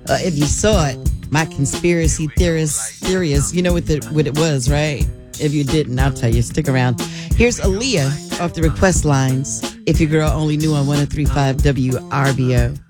If you saw it, my conspiracy theorist, you know what it was, right? If you didn't, I'll tell you. Stick around. Here's Aaliyah off the request lines. If your girl only knew on 103.5 WRBO.